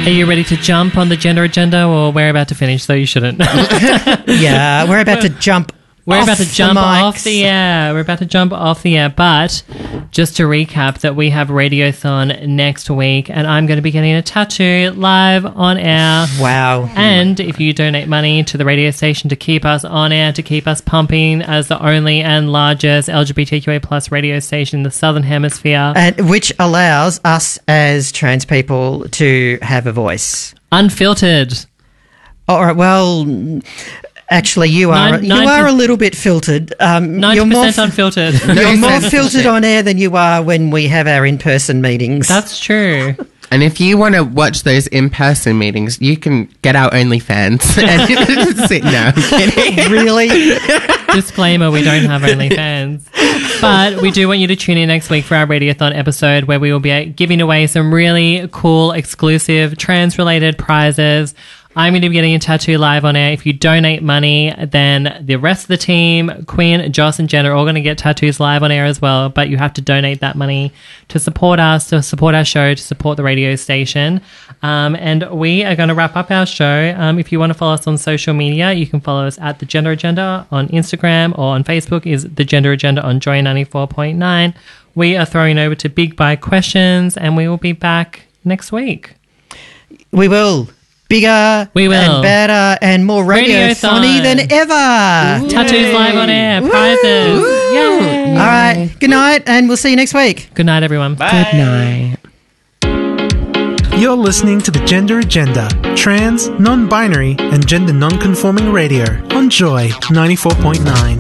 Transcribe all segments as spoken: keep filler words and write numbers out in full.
Are you ready to jump on the gender agenda, or we're about to finish, though you shouldn't? Yeah, we're about to jump We're off about to jump the off mics. the air. We're about to jump off the air. But just to recap that we have Radiothon next week, and I'm going to be getting a tattoo live on air. Wow. And if you donate money to the radio station to keep us on air, to keep us pumping as the only and largest L G B T Q A plus radio station in the Southern Hemisphere. And which allows us as trans people to have a voice. Unfiltered. All right, well... Actually, you are Nine- you nine are per- a little bit filtered. Um, ninety you're more, percent unfiltered. you're more filtered on air than you are when we have our in-person meetings. That's true. And if you want to watch those in-person meetings, you can get our OnlyFans. And sit no, I'm kidding. Really? Disclaimer, we don't have OnlyFans. But we do want you to tune in next week for our Radiothon episode, where we will be giving away some really cool, exclusive, trans-related prizes. I'm going to be getting a tattoo live on air. If you donate money, then the rest of the team, Quinn, Joss, and Jen, are all going to get tattoos live on air as well. But you have to donate that money to support us, to support our show, to support the radio station. Um, and we are going to wrap up our show. Um, if you want to follow us on social media, you can follow us at The Gender Agenda on Instagram, or on Facebook is The Gender Agenda on Joy ninety-four point nine. We are throwing over to Big Bye Questions, and we will be back next week. We will. Bigger We will. and better and more radiothony Radiothon. than ever. Tattoos live on air, prizes. Yay. All right, good night, and we'll see you next week. Good night, everyone. Good night. You're listening to The Gender Agenda, trans, non-binary, and gender non-conforming radio on Joy ninety-four point nine.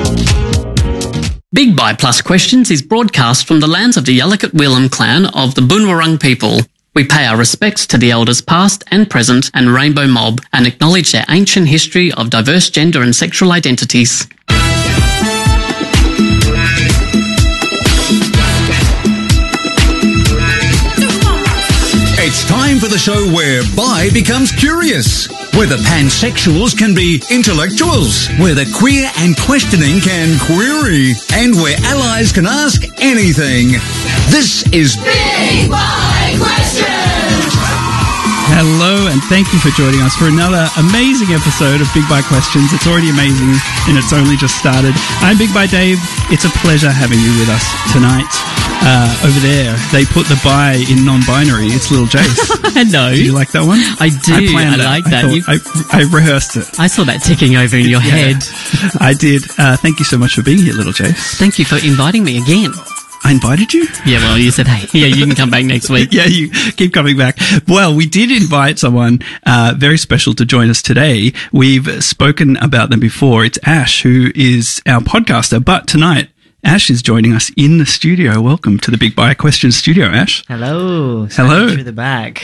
Big Bye Plus Questions is broadcast from the lands of the Yalukit Weelam clan of the Boonwurrung people. We pay our respects to the elders past and present and Rainbow Mob, and acknowledge their ancient history of diverse gender and sexual identities. It's time for the show where bi becomes curious, where the pansexuals can be intellectuals, where the queer and questioning can query, and where allies can ask anything. This is Big Bye Questions! Hello, and thank you for joining us for another amazing episode of Big Bye Questions. It's already amazing, and it's only just started. I'm Big Bye Dave. It's a pleasure having you with us tonight. Uh, over there, they put the bi in non-binary. It's Little Jace. Hello. Do you like that one? I do. I, planned I that. like I that. thought- You- I, I rehearsed it. I saw that ticking over in your Yeah. head. I did. Uh, thank you so much for being here, Little Jace. Thank you for inviting me again. I invited you? Yeah, well, you said, hey, yeah, you can come back next week. Yeah, you keep coming back. Well, we did invite someone uh, very special to join us today. We've spoken about them before. It's Ash, who is our podcaster. But tonight, Ash is joining us in the studio. Welcome to the Big Bye Questions studio, Ash. Hello. Hello. Through the back.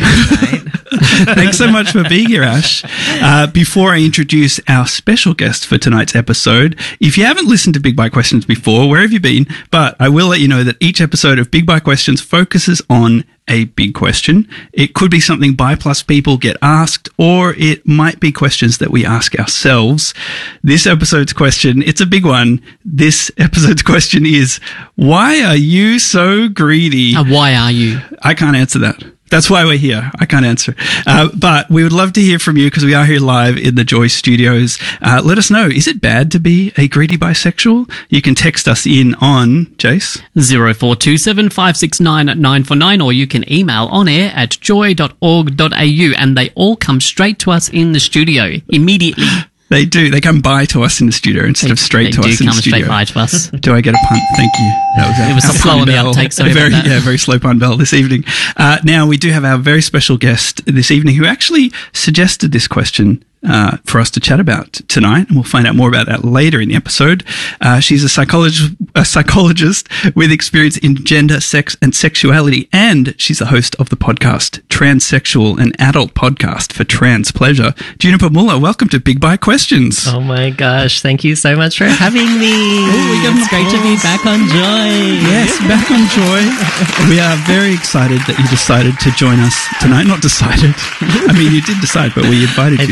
Thanks so much for being here, Ash. Uh, before I introduce our special guest for tonight's episode, if you haven't listened to Big Bye Questions before, where have you been? But I will let you know that each episode of Big Bye Questions focuses on a big question. It could be something bi plus people get asked, or it might be questions that we ask ourselves. This episode's question, it's a big one. This episode's question is, why are you so greedy? Uh, why are you? I can't answer that. That's why we're here. I can't answer. Uh, but we would love to hear from you because we are here live in the Joy Studios. Uh, let us know, is it bad to be a greedy bisexual? You can text us in on, Jace? zero four two seven five six nine nine four nine, or you can email on air at joy dot org dot a u, and they all come straight to us in the studio immediately. They do. They come by to us in the studio instead They- of straight they to do us in the come studio. straight by to us. Do I get a punt? Thank you. That was, It was our slow pun on the bell. uptake, sorry very, about that. Yeah, very slow pun bell this evening. Uh, now, we do have our very special guest this evening who actually suggested this question uh, for us to chat about tonight, and we'll find out more about that later in the episode. Uh, she's a psychologist, a psychologist with experience in gender, sex, and sexuality, and she's the host of the podcast Transsexual, an adult podcast for trans pleasure. Juniper Muller, welcome to Big Bye Questions. Oh my gosh, thank you so much for having me. we got an It's great to be back on Joy. Yes, back on Joy. We are very excited that you decided to join us tonight. Not decided. I mean, you did decide, but we invited I you. did, yeah.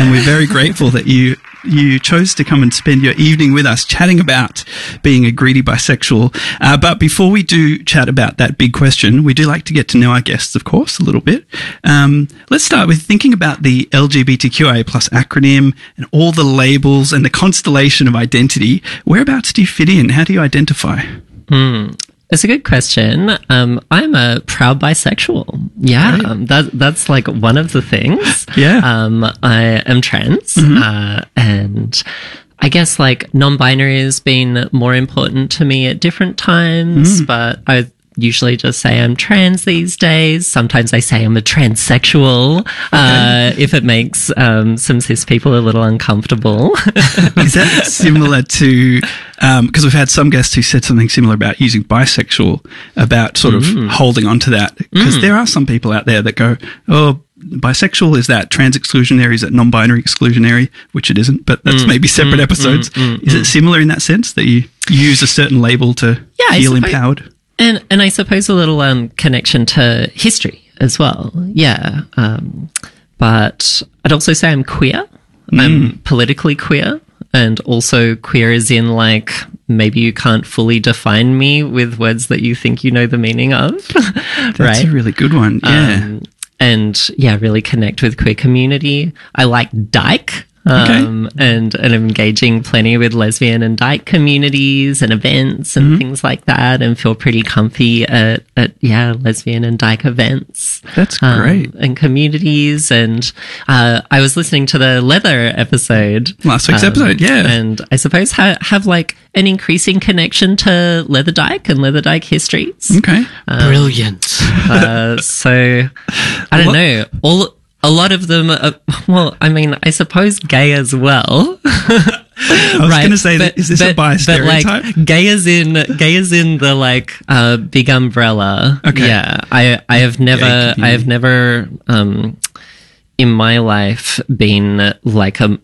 and we're very grateful that you you chose to come and spend your evening with us chatting about being a greedy bisexual. Uh, but before we do chat about that big question, we do like to get to know our guests, of course, a little bit. Um, let's start with thinking about the L G B T Q I A plus acronym and all the labels and the constellation of identity. Whereabouts do you fit in? How do you identify? Hmm. It's a good question. Um, I'm a proud bisexual. Yeah, Right. um, that that's like one of the things. Yeah. Um, I am trans, Mhm. uh, and I guess like non-binary has been more important to me at different times, Mm. but I usually just say I'm trans these days. Sometimes I say I'm a transsexual, uh, if it makes um, some cis people a little uncomfortable. Is that similar to, because we've had some guests who said something similar about using bisexual, about sort of Mm. holding on to that? Because Mm. there are some people out there that go, oh, bisexual, is that trans exclusionary, is that non-binary exclusionary, which it isn't, but that's Mm, maybe separate mm, episodes. mm, mm, is it mm. similar in that sense, that you use a certain label to Yeah, I feel suppose- empowered? And and I suppose a little um, connection to history as well. Yeah. Um, but I'd also say I'm queer. I'm politically queer, and also queer as in like maybe you can't fully define me with words that you think you know the meaning of. That's right? a really good one. Yeah. Um, and yeah, really connect with queer community. I like dyke. Okay. Um, and, and I'm engaging plenty with lesbian and dyke communities and events and Mhm. things like that, and feel pretty comfy at, at yeah, lesbian and dyke events. That's um, great. And communities. And, uh, I was listening to the leather episode. Last week's episode, yeah. And I suppose ha- have like an increasing connection to leather dyke and leather dyke histories. Okay. Um, Brilliant. uh, so I don't What- know. All a lot of them. Are, well, I mean, I suppose gay as well. I was going to say, that, is this a bi stereotype? Like, gay as in gay as in the like uh, big umbrella. Okay. Yeah, I I have never community. I have never um in my life been like a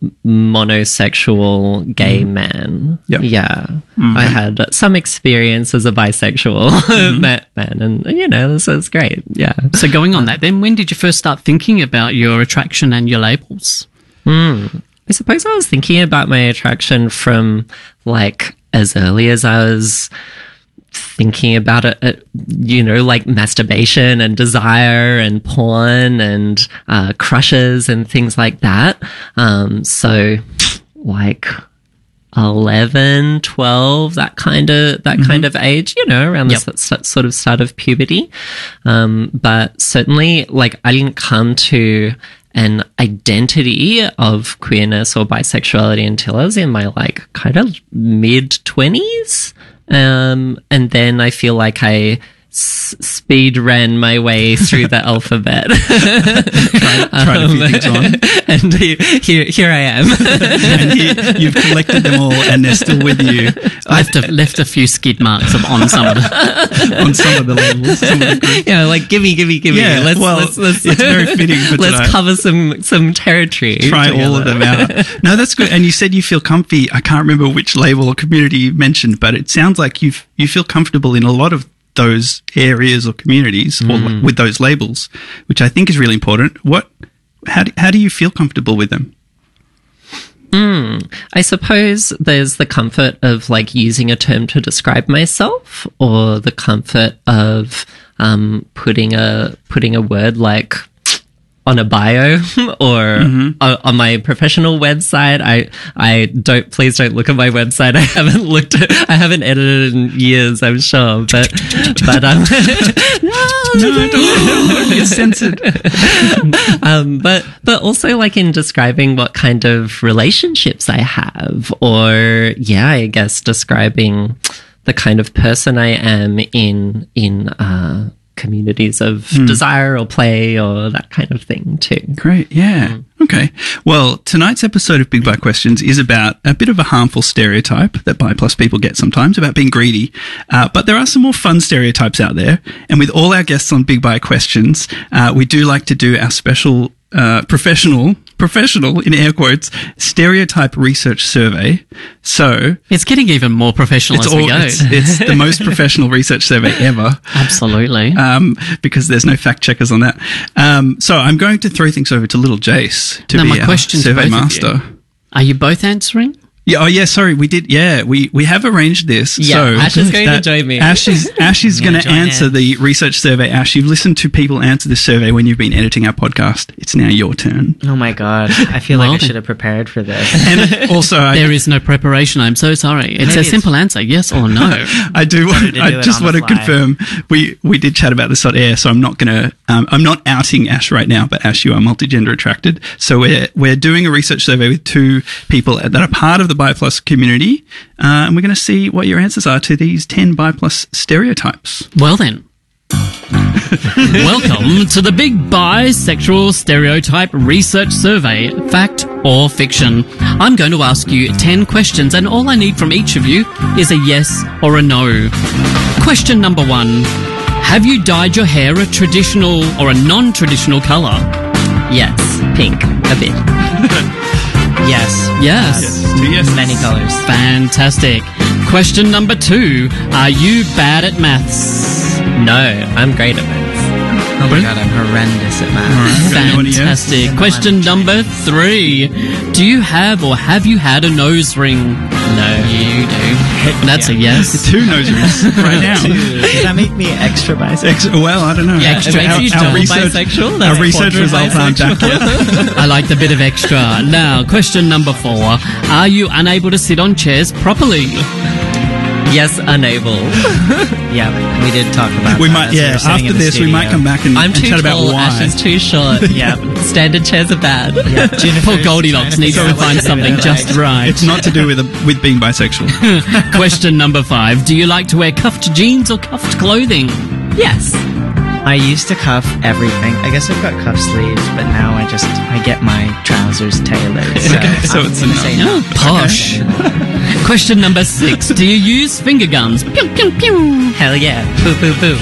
monosexual gay man. Yep. Yeah. Mhm. I had some experience as a bisexual ma- man, and you know, so it's great. Yeah. So going on that, then when did you first start thinking about your attraction and your labels? Hmm. I suppose I was thinking about my attraction from like as early as I was thinking about it, uh, you know, like masturbation and desire and porn and uh, crushes and things like that. Um, so like eleven, twelve, that kind of, that kind of age, you know, around Yep. the s- s- sort of start of puberty. Um, but certainly like I didn't come to an identity of queerness or bisexuality until I was in my like kind of mid twenties. Um, and then I feel like I s- speed ran my way through the alphabet. Tried, tried a few Um, things on. And here, here, here I am. And here, you've collected them all, and they're still with you. Left a, left a few skid marks of, on some of the. on some of the labels. Some of the groups. Yeah, like gimme, gimme, gimme. Yeah, let's, well, let's, let's, it's very fitting for let's tonight. cover some some territory. Try all of together. them out. No, that's good. And you said you feel comfy. I can't remember which label or community you mentioned, but it sounds like you you feel comfortable in a lot of those areas or communities or Mm. with those labels, which I think is really important. What? How do, how do you feel comfortable with them? Mm, I suppose there's the comfort of like using a term to describe myself, or the comfort of um, putting a putting a word like on a bio or o- on my professional website. I I don't please don't look at my website. I haven't looked at, I haven't edited in years, I'm sure. But but um No, don't you're censored. um, but but also like in describing what kind of relationships I have, or yeah, I guess describing the kind of person I am in in uh, communities of desire or play or that kind of thing too. Great, yeah. Okay. Well, tonight's episode of Big Bi Questions is about a bit of a harmful stereotype that bi plus people get sometimes about being greedy. Uh, but there are some more fun stereotypes out there. And with all our guests on Big Bi Questions, uh, we do like to do our special uh, professional professional, in air quotes, stereotype research survey. So It's getting even more professional it's, as we all, go. it's, it's the most professional research survey ever. Absolutely. Um, because there's no fact checkers on that. Um, so I'm going to throw things over to little Jace to Now, be my our question to survey both of master. you. Are you both answering? Yeah, oh yeah, sorry, we did. Yeah, we, we have arranged this. Yeah, so Ash is going to that join me. Ash is Ash is going to join answer in. the research survey. Ash, you've listened to people answer this survey when you've been editing our podcast. It's now your turn. Oh my god, I feel Well like I then. should have prepared for this. And also, I, There is no preparation. I'm so sorry. It's Maybe a it's- simple answer, yes or no. I do. Want, to do I it just on want the to fly. confirm we we did chat about this on air, so I'm not gonna. Um, I'm not outing Ash right now, but Ash, you are multigender attracted. So we're we're doing a research survey with two people that are part of the BiPlus community, uh, and we're going to see what your answers are to these ten BiPlus stereotypes. Well then. Welcome to the Big Bisexual Stereotype Research Survey, fact or fiction. I'm going to ask you ten questions, and all I need from each of you is a yes or a no. Question number one. Have you dyed your hair a traditional or a non-traditional colour? Yes, pink, a bit. Yes. Yes. Two yeses. Many colors. Fantastic. Question number two. Are you bad at maths? No, I'm great at maths. Oh my god, I'm horrendous at math. All right, anyone a yes? Fantastic. Question number three. Do you have or have you had a nose ring? No. You do. That's a yes. Two nose rings right now. Does that make me extra bisexual? Ex- well, I don't know. Yeah, it makes you double bisexual. Our That's research quadru results aren't back yet. I like the bit of extra. Now, question number four. Are you unable to sit on chairs properly? Yes, unable. Yeah, we did talk about We that might, as yeah. were sitting after in the this, we studio. might come back and, I'm and too chat about tall, why. Ash is too short. Yeah. Standard chairs are bad. Poor Goldilocks needs to find something just right. It's not to do with a, with being bisexual. Question number five. Do you like to wear cuffed jeans or cuffed clothing? Yes. I used to cuff everything. I guess I've got cuff sleeves, but now I just I get my trousers tailored. So, Okay, so I'm it's gonna a no. say no. Posh. Question number six. Do you use finger guns? Pew, pew, pew. Hell yeah. Boo, boo, boo.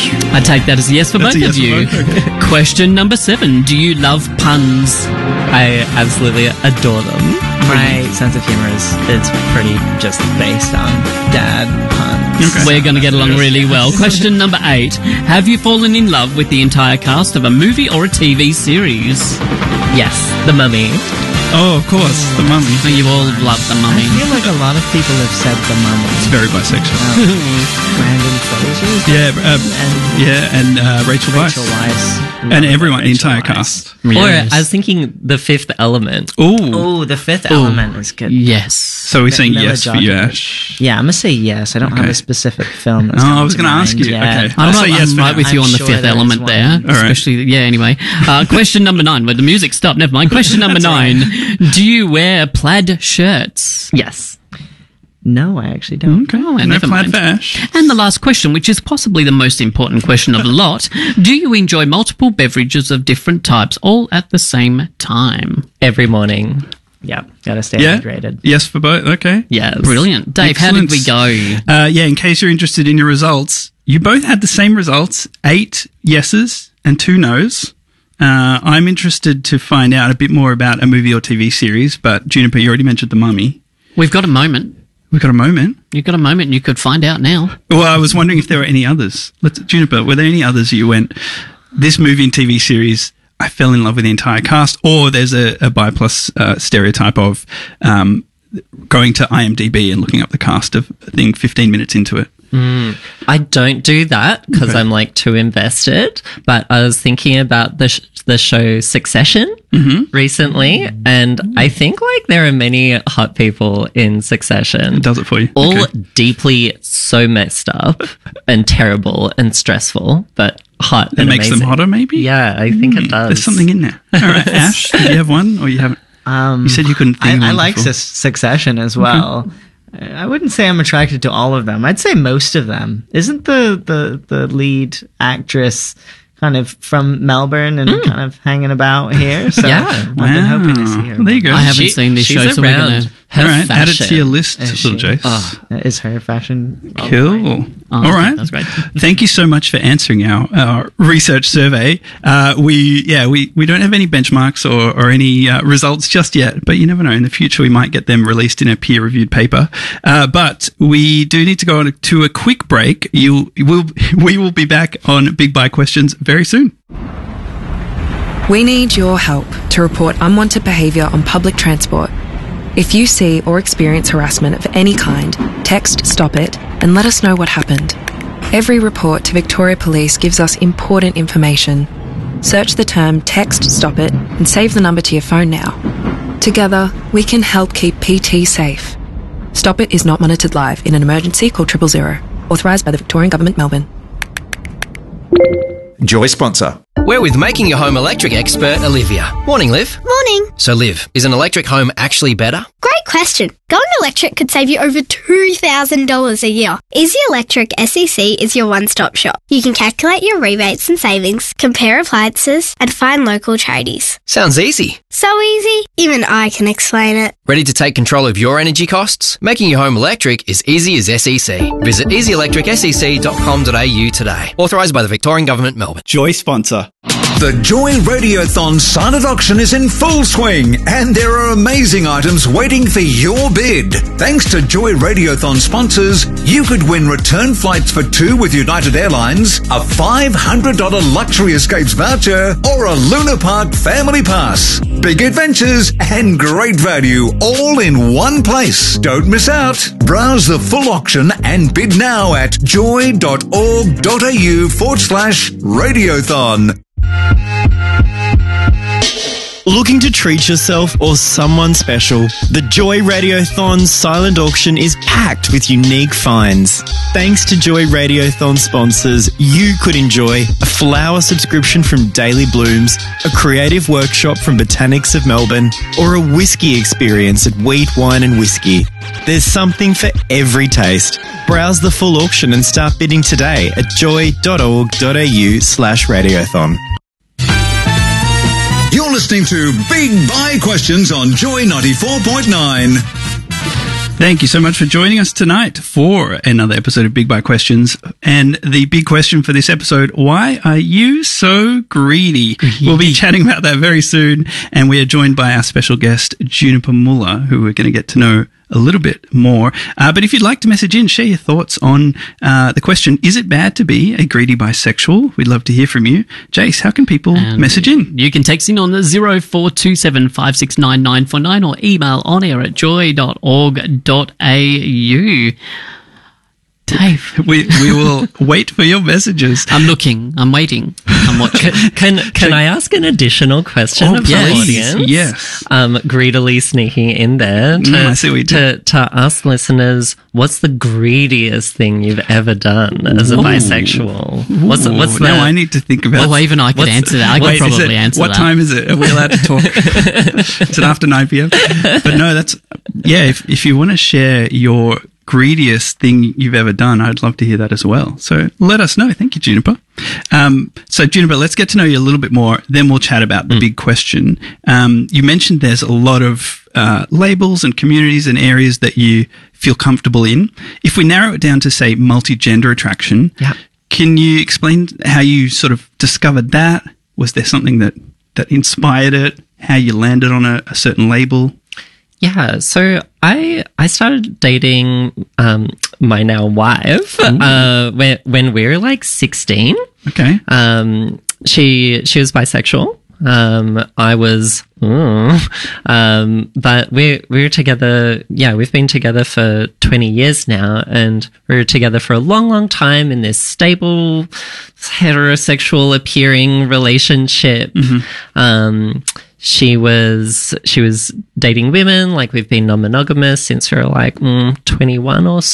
I take that as a yes for That's both a yes of you. for both, Question number seven. Do you love puns? I absolutely adore them. My sense of humor is it's pretty just based on dad puns. Okay. We're going to get along really well. Question number eight. Have you fallen in love with the entire cast of a movie or a T V series? Yes, The Mummy. Oh, of course, the mummy. Oh, you all love The I Mummy. feel like a lot of people have said the mummy. It's very bisexual. Brandon Fraser. Yeah, uh, And yeah, and uh, Rachel Weisz. Rachel Weisz. And everyone, the Rachel entire Weisz. cast. Yes. Or I was thinking The Fifth Element. Ooh. Oh, the fifth element is good. Yes. So we're saying Mila yes for you, Jovovich. Ash. Yeah, I'm gonna say yes. I don't have Okay. a specific film. That's Oh, come I was to gonna ask mind you. yet. Okay. I'm I'll right, say yes I'm for right now. with you I'm on the sure fifth there is element one. there. All right. Especially, yeah, anyway. Uh, question number nine. Well, the music stopped. Never mind. Question number nine. Do you wear plaid shirts? Yes. No, I actually don't. Okay. Oh, no never plaid mind. for Ash. And the last question, which is possibly the most important question of the lot. Do you enjoy multiple beverages of different types all at the same time? Every morning. Yeah, gotta stay Yeah. hydrated. Yes for both. Okay. Yes. Brilliant. Dave, how did we go? Uh, yeah, in case you're interested in your results, you both had the same results, eight yeses and two nos. Uh, I'm interested to find out a bit more about a movie or T V series, but Juniper, you already mentioned The Mummy. We've got a moment. We've got a moment. You've got a moment and you could find out now. Well, I was wondering if there were any others. Let's, Juniper, were there any others you went, this movie and T V series, I fell in love with the entire cast, or there's a, a BiPlus uh, stereotype of um, going to I M D B and looking up the cast of a thing fifteen minutes into it? Mm, I don't do that because Okay. I'm like too invested. But I was thinking about the sh- the show Succession Mm-hmm. recently, and I think like there are many hot people in Succession. It does it for you. All Okay. deeply so messed up and terrible and stressful, but hot. It and makes them amazing. hotter, maybe? Yeah, I think it does. There's something in there. All right, Ash, did you have one, or you haven't? Um, You said you couldn't think of I, I one like before. Sus- Succession as well. I wouldn't say I'm attracted to all of them. I'd say most of them. Isn't the the, the lead actress kind of from Melbourne and kind of hanging about here? So Yeah. I've been hoping to see her. There you go. I haven't She- seen this she's show, so we're around. going to Her All right, add it fashion. to your list, Is little she? Jace. Oh, That is her fashion. Cool. Oh, All okay, right. that's great. Thank you so much for answering our, our research survey. Uh, we, yeah, we, we don't have any benchmarks or, or any uh, results just yet, but you never know. In the future, we might get them released in a peer-reviewed paper. Uh, but we do need to go on to a quick break. You will, we will be back on Big Bike Questions very soon. We need your help to report unwanted behaviour on public transport. If you see or experience harassment of any kind, text Stop It and let us know what happened. Every report to Victoria Police gives us important information. Search the term Text Stop It and save the number to your phone now. Together, we can help keep P T safe. Stop It is not monitored live. In an emergency, call triple zero. Authorised by the Victorian Government, Melbourne. Joy sponsor. We're with Making Your Home Electric expert Olivia. Morning, Liv. Morning. So, Liv, is an electric home actually better? Great question. Going electric could save you over two thousand dollars a year. Easy Electric S E C is your one-stop shop. You can calculate your rebates and savings, compare appliances, and find local tradies. Sounds easy. So easy, even I can explain it. Ready to take control of your energy costs? Making your home electric is easy as S E C. Visit easy electric s e c dot com dot a u today. Authorised by the Victorian Government, Melbourne. Joy sponsor. The Joy Radiothon silent auction is in full swing, and there are amazing items waiting for your bid. Thanks to Joy Radiothon sponsors, you could win return flights for two with United Airlines, a five hundred dollars luxury escapes voucher, or a Luna Park family pass. Big adventures and great value all in one place. Don't miss out. Browse the full auction and bid now at joy.org.au forward slash radiothon. Looking to treat yourself or someone special? The Joy Radiothon silent auction is packed with unique finds. Thanks to Joy Radiothon sponsors, you could enjoy a flower subscription from Daily Blooms, a creative workshop from Botanics of Melbourne, or a whiskey experience at Wheat, Wine and Whiskey. There's something for every taste. Browse the full auction and start bidding today at joy.org.au slash radiothon. You're listening to Big Buy Questions on Joy ninety-four point nine. Thank you so much for joining us tonight for another episode of Big Buy Questions. And the big question for this episode, why are you so greedy? We'll be chatting about that very soon. And we are joined by our special guest, Juniper Muller, who we're going to get to know a little bit more. Uh, but if you'd like to message in, share your thoughts on uh, the question, is it bad to be a greedy bisexual? We'd love to hear from you. Jace, how can people And message in? You can text in on the zero four two seven five six nine nine four nine or email on air at joy dot org dot a u. Dave. We we will wait for your messages. I'm looking. I'm waiting. I'm watching. Can can I ask an additional question Oh, of the yes. audience? Yes. Um, greedily sneaking in there to, Mm, I see what you to, to us listeners, what's the greediest thing you've ever done as a Ooh. bisexual? What's Ooh, what's now the, I need to think about Well, even I could what's- answer that. I could Wait, is probably it- answer what that. time is it? Are we allowed to talk? Is it after nine p.m.? But no, that's, yeah, if, if you want to share your greediest thing you've ever done, I'd love to hear that as well. So let us know. Thank you, Juniper. Um, so Juniper, let's get to know you a little bit more. Then we'll chat about the mm. big question. Um, you mentioned there's a lot of uh, labels and communities and areas that you feel comfortable in. If we narrow it down to, say, multi-gender attraction, yeah. can you explain how you sort of discovered that? Was there something that, that inspired it? How you landed on a, a certain label? Yeah, so I I started dating um, my now wife uh, when when we were like sixteen. Okay. Um, she she was bisexual. Um, I was, mm, um, but we we were together. Yeah, we've been together for twenty years now, and we were together for a long, long time in this stable, heterosexual appearing relationship. Mm-hmm. Um, She was she was dating women, like we've been non-monogamous since we were like mm, twenty-one or